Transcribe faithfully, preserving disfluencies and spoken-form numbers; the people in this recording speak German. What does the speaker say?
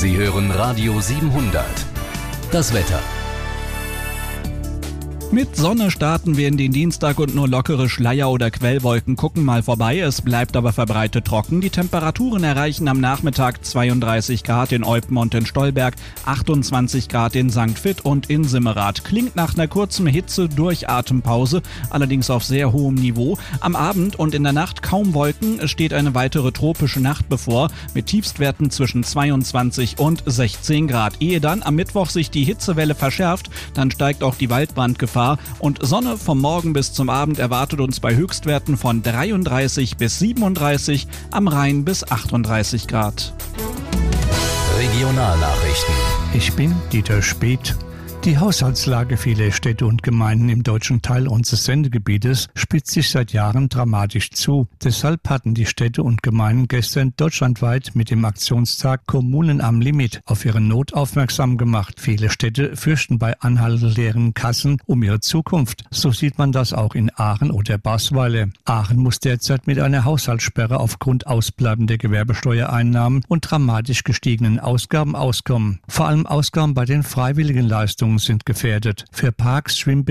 Sie hören Radio siebenhundert. Das Wetter. Mit Sonne starten wir in den Dienstag und nur lockere Schleier- oder Quellwolken gucken mal vorbei. Es bleibt aber verbreitet trocken. Die Temperaturen erreichen am Nachmittag zweiunddreißig Grad in Eupen und in Stolberg, achtundzwanzig Grad in Sankt Vith und in Simmerath. Klingt nach einer kurzen Hitze-Durchatempause, allerdings auf sehr hohem Niveau. Am Abend und in der Nacht kaum Wolken. Es steht eine weitere tropische Nacht bevor, mit Tiefstwerten zwischen zweiundzwanzig und sechzehn Grad. Ehe dann am Mittwoch sich die Hitzewelle verschärft, dann steigt auch die Waldbrandgefahr. Und Sonne vom Morgen bis zum Abend erwartet uns bei Höchstwerten von dreiunddreißig bis siebenunddreißig, am Rhein bis achtunddreißig Grad. Regionalnachrichten. Ich bin Dieter Speth. Die Haushaltslage vieler Städte und Gemeinden im deutschen Teil unseres Sendegebietes spitzt sich seit Jahren dramatisch zu. Deshalb hatten die Städte und Gemeinden gestern deutschlandweit mit dem Aktionstag Kommunen am Limit auf ihre Not aufmerksam gemacht. Viele Städte fürchten bei anhaltend leeren Kassen um ihre Zukunft. So sieht man das auch in Aachen oder Basweiler. Aachen muss derzeit mit einer Haushaltssperre aufgrund ausbleibender Gewerbesteuereinnahmen und dramatisch gestiegenen Ausgaben auskommen. Vor allem Ausgaben bei den freiwilligen Leistungen sind gefährdet. Für Parks, Schwimmbäder